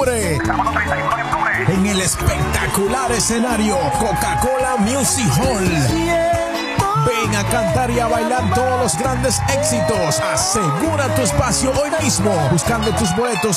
octubre. En el espectacular escenario Coca-Cola Music Hall. Ven a cantar y a bailar todos los grandes éxitos. Asegura tu espacio hoy mismo buscando tus boletos